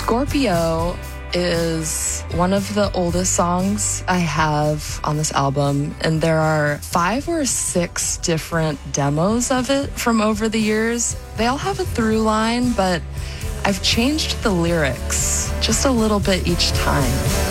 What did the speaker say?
Scorpio is one of the oldest songs I have on this album, and there are 5 or 6 different demos of it from over the years. They all have a through line, but I've changed the lyrics just a little bit each time.